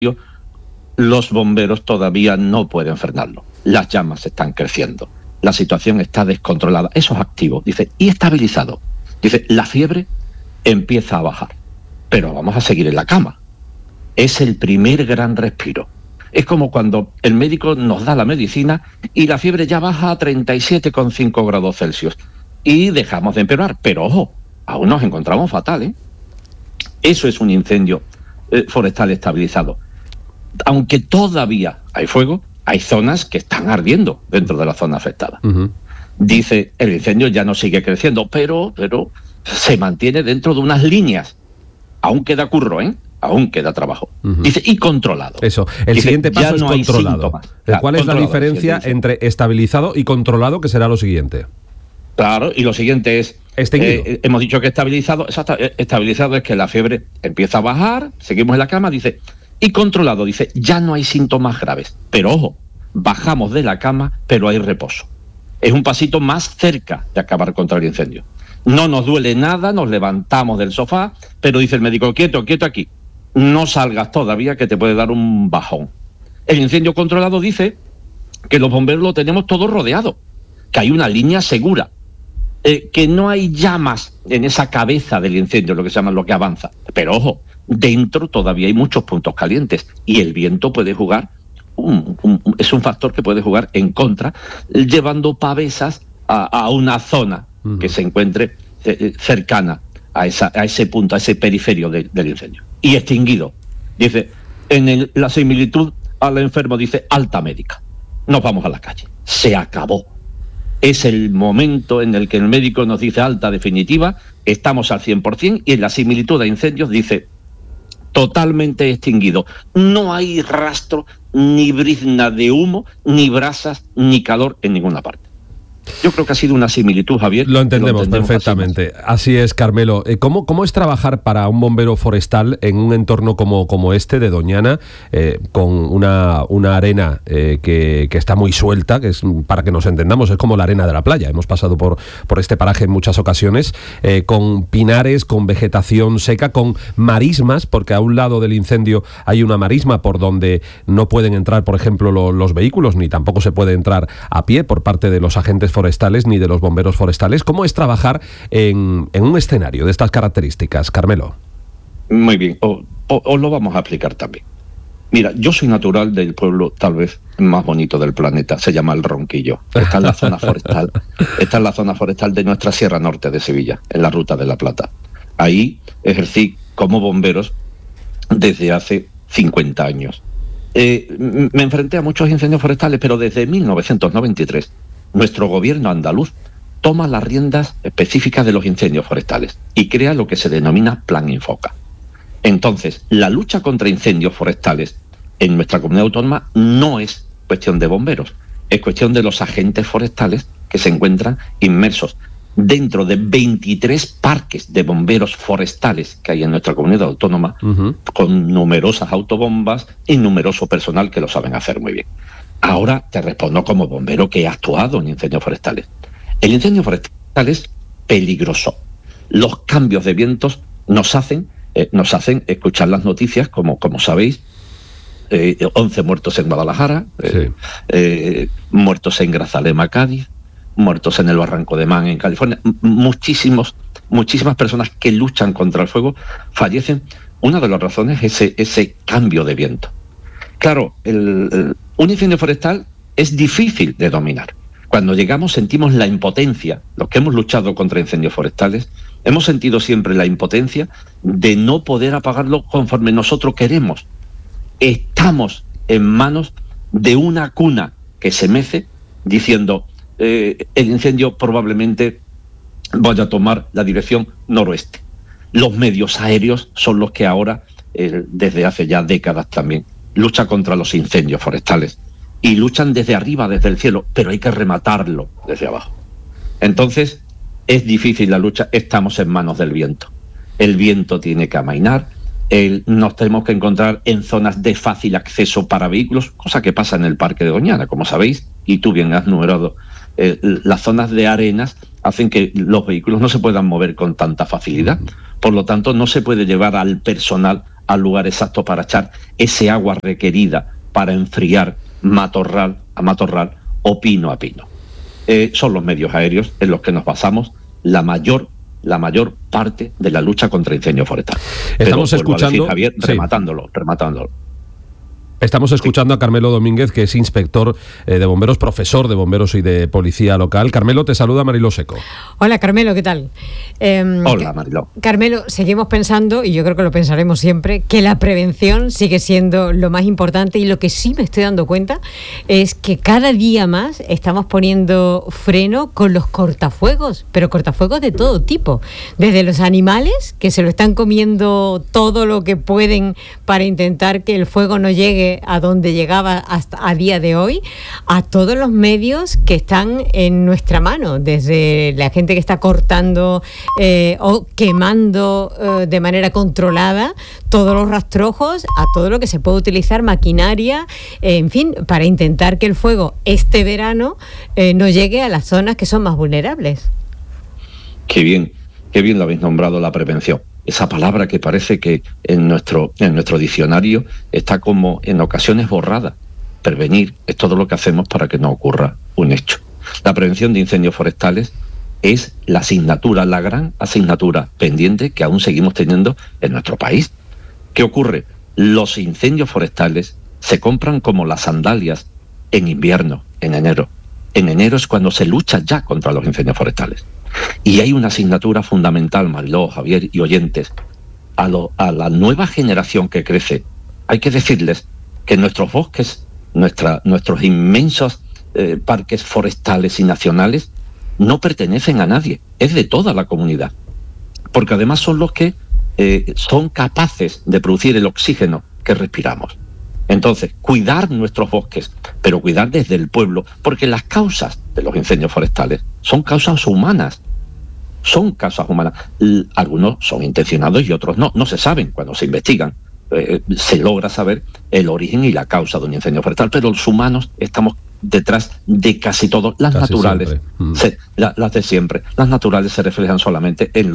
los bomberos todavía no pueden frenarlo. Las llamas están creciendo. La situación está descontrolada. Eso es activo. Dice, y estabilizado. Dice, la fiebre empieza a bajar. Pero vamos a seguir en la cama. Es el primer gran respiro. Es como cuando el médico nos da la medicina y la fiebre ya baja a 37,5 grados Celsius. Y dejamos de empeorar. Pero ojo, aún nos encontramos fatal, ¿eh? Eso es un incendio forestal estabilizado. Aunque todavía hay fuego, hay zonas que están ardiendo dentro de la zona afectada. Uh-huh. Dice, el incendio ya no sigue creciendo, pero se mantiene dentro de unas líneas. Aún queda curro, ¿eh? Aún queda trabajo. Uh-huh. Dice, y controlado. Eso, el dice, siguiente paso es no controlado. ¿Cuál es la diferencia entre estabilizado y controlado, que será lo siguiente? Claro, y lo siguiente es... hemos dicho que estabilizado es que la fiebre empieza a bajar, seguimos en la cama, dice... Y controlado, dice, ya no hay síntomas graves. Pero ojo, bajamos de la cama, pero hay reposo. Es un pasito más cerca de acabar contra el incendio. No nos duele nada, nos levantamos del sofá, pero dice el médico, quieto aquí. No salgas todavía, que te puede dar un bajón. El incendio controlado dice que los bomberos lo tenemos todo rodeado, que hay una línea segura, que no hay llamas en esa cabeza del incendio, lo que se llama lo que avanza. Pero ojo, dentro todavía hay muchos puntos calientes y el viento puede jugar, es un factor que puede jugar en contra, llevando pavesas a una zona que se encuentre cercana a ese punto, a ese periferio del incendio. Y extinguido. Dice, la similitud al enfermo dice alta médica. Nos vamos a la calle. Se acabó. Es el momento en el que el médico nos dice alta definitiva, estamos al 100%, y en la similitud a incendios dice totalmente extinguido. No hay rastro, ni brizna de humo, ni brasas, ni calor en ninguna parte. Yo creo que ha sido una similitud, Javier. Lo entendemos perfectamente. Así es, Carmelo. ¿Cómo es trabajar para un bombero forestal en un entorno como este de Doñana, con una arena que está muy suelta, que es, para que nos entendamos, es como la arena de la playa? Hemos pasado por este paraje en muchas ocasiones, con pinares, con vegetación seca, con marismas, porque a un lado del incendio hay una marisma por donde no pueden entrar, por ejemplo, los vehículos, ni tampoco se puede entrar a pie por parte de los agentes forestales ni de los bomberos forestales. ¿Cómo es trabajar en un escenario de estas características, Carmelo? Muy bien, os lo vamos a explicar también. Mira, yo soy natural del pueblo tal vez más bonito del planeta, se llama El Ronquillo. Está en la zona forestal, de nuestra Sierra Norte de Sevilla, en la Ruta de la Plata. Ahí ejercí como bomberos desde hace 50 años. Me enfrenté a muchos incendios forestales, pero desde 1993 nuestro gobierno andaluz toma las riendas específicas de los incendios forestales y crea lo que se denomina Plan Infoca. Entonces, la lucha contra incendios forestales en nuestra comunidad autónoma no es cuestión de bomberos, es cuestión de los agentes forestales que se encuentran inmersos dentro de 23 parques de bomberos forestales que hay en nuestra comunidad autónoma, uh-huh, con numerosas autobombas y numeroso personal que lo saben hacer muy bien. Ahora te respondo como bombero que he actuado en incendios forestales. El incendio forestal es peligroso. Los cambios de vientos nos hacen escuchar las noticias, como sabéis, 11 muertos en Guadalajara, sí, muertos en Grazalema, Cádiz, muertos en el Barranco de Man, en California. Muchísimas personas que luchan contra el fuego fallecen. Una de las razones es ese cambio de viento. Claro, un incendio forestal es difícil de dominar. Cuando llegamos sentimos la impotencia. Los que hemos luchado contra incendios forestales hemos sentido siempre la impotencia de no poder apagarlo conforme nosotros queremos. Estamos en manos de una cuna que se mece diciendo el incendio probablemente vaya a tomar la dirección noroeste. Los medios aéreos son los que ahora, desde hace ya décadas también, luchan contra los incendios forestales y luchan desde arriba, desde el cielo, pero hay que rematarlo desde abajo. Entonces, es difícil la lucha, estamos en manos del viento. El viento tiene que amainar, nos tenemos que encontrar en zonas de fácil acceso para vehículos, cosa que pasa en el Parque de Doñana, como sabéis, y tú bien has numerado, las zonas de arenas hacen que los vehículos no se puedan mover con tanta facilidad. Por lo tanto, no se puede llevar al personal al lugar exacto para echar ese agua requerida para enfriar matorral a matorral o pino a pino. Son los medios aéreos en los que nos basamos la mayor parte de la lucha contra incendios forestales. Estamos escuchando, Javier, rematándolo. Estamos escuchando a Carmelo Domínguez, que es inspector de bomberos, profesor de bomberos y de policía local. Carmelo, te saluda Mariló Seco. Hola, Carmelo, ¿qué tal? Hola, Mariló. Carmelo, seguimos pensando, y yo creo que lo pensaremos siempre, que la prevención sigue siendo lo más importante, y lo que sí me estoy dando cuenta es que cada día más estamos poniendo freno con los cortafuegos, pero cortafuegos de todo tipo, desde los animales, que se lo están comiendo todo lo que pueden para intentar que el fuego no llegue a donde llegaba hasta a día de hoy, a todos los medios que están en nuestra mano, desde la gente que está cortando o quemando de manera controlada todos los rastrojos, a todo lo que se puede utilizar, maquinaria, en fin, para intentar que el fuego este verano no llegue a las zonas que son más vulnerables. Qué bien lo habéis nombrado, la prevención. Esa palabra que parece que en nuestro diccionario está como en ocasiones borrada. Prevenir es todo lo que hacemos para que no ocurra un hecho. La prevención de incendios forestales es la asignatura, la gran asignatura pendiente que aún seguimos teniendo en nuestro país. ¿Qué ocurre? Los incendios forestales se compran como las sandalias en invierno, en enero. En enero es cuando se lucha ya contra los incendios forestales. Y hay una asignatura fundamental, Mariló, Javier y oyentes, a la nueva generación que crece. Hay que decirles que nuestros bosques, nuestros inmensos parques forestales y nacionales no pertenecen a nadie, es de toda la comunidad. Porque además son los que son capaces de producir el oxígeno que respiramos. Entonces, cuidar nuestros bosques, pero cuidar desde el pueblo, porque las causas de los incendios forestales son causas humanas. Son causas humanas. Algunos son intencionados y otros no. No se saben. Cuando se investigan, se logra saber el origen y la causa de un incendio forestal, pero los humanos estamos detrás de casi todo. Las casi naturales, las de siempre, las naturales se reflejan solamente en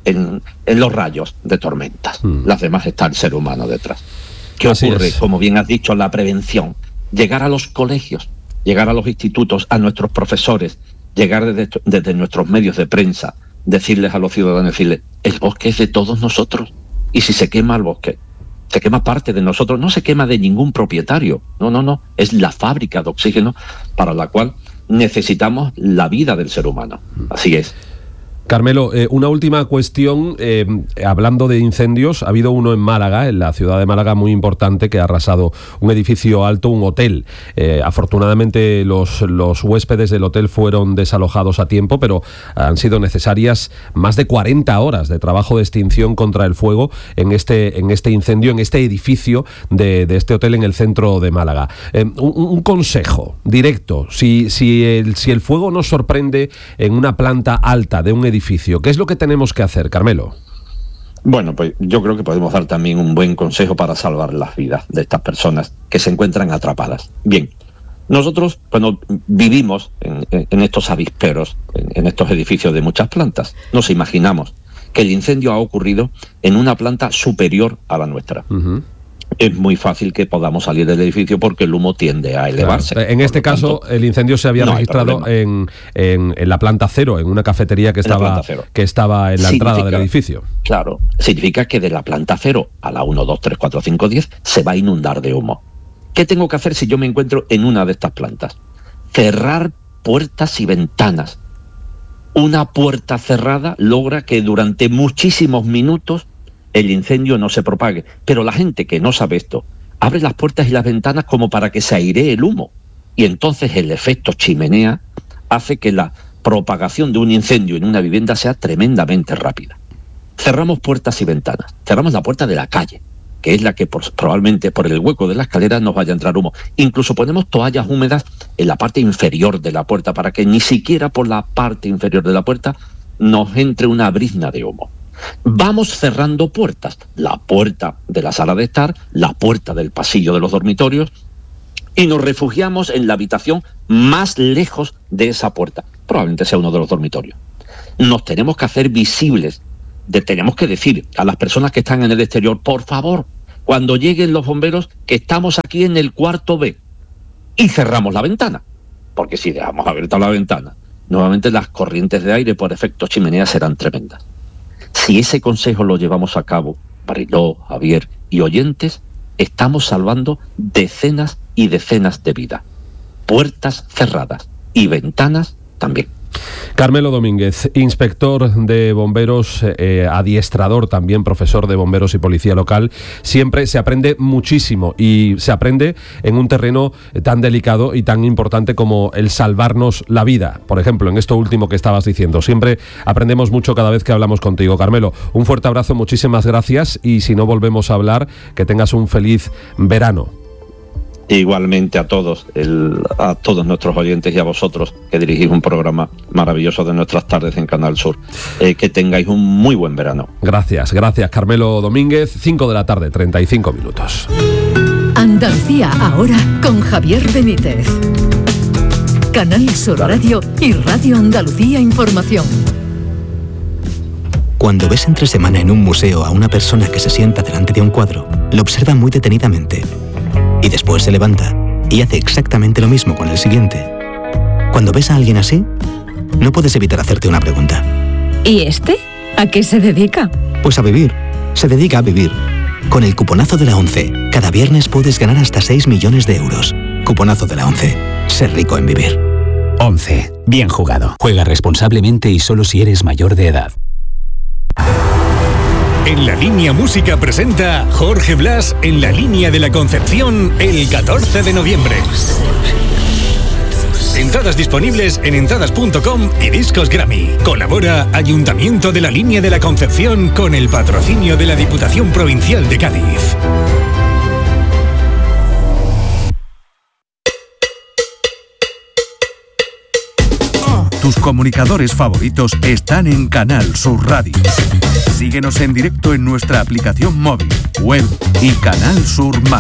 los rayos de tormentas. Las demás está el ser humano detrás. ¿Qué ocurre? Como bien has dicho, la prevención. Llegar a los colegios, llegar a los institutos, a nuestros profesores, llegar desde nuestros medios de prensa, decirles a los ciudadanos, decirles, el bosque es de todos nosotros. Y si se quema el bosque, se quema parte de nosotros, no se quema de ningún propietario. No. Es la fábrica de oxígeno para la cual necesitamos la vida del ser humano. Así es. Carmelo, una última cuestión, hablando de incendios, ha habido uno en Málaga, en la ciudad de Málaga, muy importante, que ha arrasado un edificio alto, un hotel. Afortunadamente los huéspedes del hotel fueron desalojados a tiempo, pero han sido necesarias más de 40 horas de trabajo de extinción contra el fuego en este incendio, en este edificio de este hotel en el centro de Málaga. Un consejo directo, si el fuego nos sorprende en una planta alta de un edificio, ¿qué es lo que tenemos que hacer, Carmelo? Bueno, pues yo creo que podemos dar también un buen consejo para salvar las vidas de estas personas que se encuentran atrapadas. Bien, nosotros cuando vivimos en estos avisperos, en estos edificios de muchas plantas, nos imaginamos que el incendio ha ocurrido en una planta superior a la nuestra. Es muy fácil que podamos salir del edificio porque el humo tiende a elevarse. Claro. En este caso, el incendio se había registrado en la planta cero, en una cafetería que estaba en la entrada del edificio. Claro, significa que de la planta cero a la 1, 2, 3, 4, 5, 10 se va a inundar de humo. ¿Qué tengo que hacer si yo me encuentro en una de estas plantas? Cerrar puertas y ventanas. Una puerta cerrada logra que durante muchísimos minutos el incendio no se propague. Pero la gente que no sabe esto, abre las puertas y las ventanas como para que se airee el humo. Y entonces el efecto chimenea hace que la propagación de un incendio en una vivienda sea tremendamente rápida. Cerramos puertas y ventanas. Cerramos la puerta de la calle, que es la que probablemente por el hueco de la escalera nos vaya a entrar humo. Incluso ponemos toallas húmedas en la parte inferior de la puerta para que ni siquiera por la parte inferior de la puerta nos entre una brizna de humo. Vamos cerrando puertas, la puerta de la sala de estar, la puerta del pasillo de los dormitorios, y nos refugiamos en la habitación más lejos de esa puerta, probablemente sea uno de los dormitorios. Nos tenemos que hacer visibles, tenemos que decir a las personas que están en el exterior, por favor, cuando lleguen los bomberos, que estamos aquí en el cuarto B, y cerramos la ventana, porque si dejamos abierta la ventana, nuevamente las corrientes de aire por efecto chimenea serán tremendas. Si ese consejo lo llevamos a cabo, Mariló, Javier y oyentes, estamos salvando decenas y decenas de vidas. Puertas cerradas y ventanas también. Carmelo Domínguez, inspector de bomberos, adiestrador también, profesor de bomberos y policía local. Siempre se aprende muchísimo y se aprende en un terreno tan delicado y tan importante como el salvarnos la vida. Por ejemplo, en esto último que estabas diciendo, siempre aprendemos mucho cada vez que hablamos contigo. Carmelo, un fuerte abrazo, muchísimas gracias y si no volvemos a hablar, que tengas un feliz verano. Igualmente a todos nuestros oyentes y a vosotros que dirigís un programa maravilloso de nuestras tardes en Canal Sur. Que tengáis un muy buen verano. Gracias, Carmelo Domínguez. 5 de la tarde, 35 minutos. Andalucía ahora con Javier Benítez. Canal Sur Radio y Radio Andalucía Información. Cuando ves entre semana en un museo a una persona que se sienta delante de un cuadro, lo observa muy detenidamente. Y después se levanta y hace exactamente lo mismo con el siguiente. Cuando ves a alguien así, no puedes evitar hacerte una pregunta. ¿Y este? ¿A qué se dedica? Pues a vivir. Se dedica a vivir. Con el cuponazo de la ONCE, cada viernes puedes ganar hasta 6 millones de euros. Cuponazo de la ONCE. Ser rico en vivir. ONCE. Bien jugado. Juega responsablemente y solo si eres mayor de edad. En La Línea Música presenta Jorge Blas en La Línea de la Concepción el 14 de noviembre. Entradas disponibles en entradas.com y Discos Grammy. Colabora Ayuntamiento de La Línea de la Concepción con el patrocinio de la Diputación Provincial de Cádiz. Tus comunicadores favoritos están en Canal Sur Radio. Síguenos en directo en nuestra aplicación móvil, web y Canal Sur Más.